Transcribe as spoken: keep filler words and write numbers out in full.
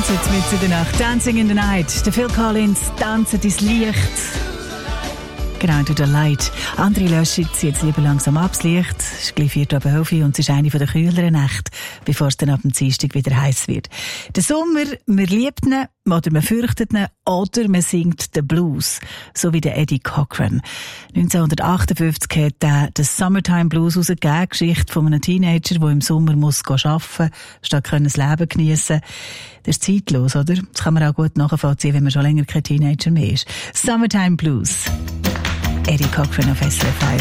tanzen mitten in der Nacht. Dancing in the Night. Der Phil Collins tanzt ins Licht. Genau, durch den Light. Andere löschen jetzt lieber langsam ab. Das Licht ist gleich vier Uhr elf und es ist eine der kühleren Nächte, bevor es dann ab dem Dienstag wieder heiß wird. Der Sommer, man liebt ihn, oder man fürchtet ihn, oder man singt den Blues. So wie der Eddie Cochran. neunzehnhundertachtundfünfzig hat er den Summertime Blues rausgegeben. Geschichte von einem Teenager, der im Sommer muss arbeiten muss, statt das Leben geniessen. Das ist zeitlos, oder? Das kann man auch gut nachvollziehen, wenn man schon länger kein Teenager mehr ist. Summertime Blues. Eddie Cochran auf S R F eins.